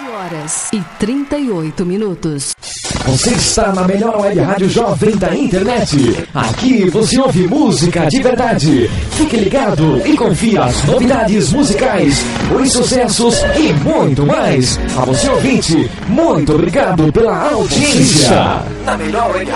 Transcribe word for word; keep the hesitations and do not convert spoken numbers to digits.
horas e trinta e oito minutos. Você está na melhor web rádio jovem da internet. Aqui você ouve música de verdade. Fique ligado e confira as novidades musicais, os sucessos e muito mais. A você ouvinte, muito obrigado pela audiência. Na melhor web